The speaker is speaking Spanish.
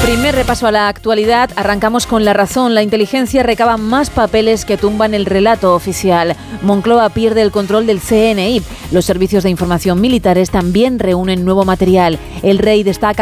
Primer repaso a la actualidad. Arrancamos con La Razón. La inteligencia recaba más papeles que tumban el relato oficial. Moncloa pierde el control del CNI. Los servicios de información militares también reúnen nuevo material. El rey destaca